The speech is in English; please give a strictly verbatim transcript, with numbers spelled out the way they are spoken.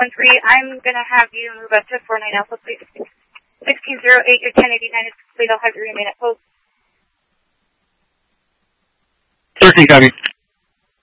one three, I'm going to have you move up to four nine Alpha, please. sixteen oh eight, your ten eighty-nine is complete. I'll have you remain at post. thirteen, copy.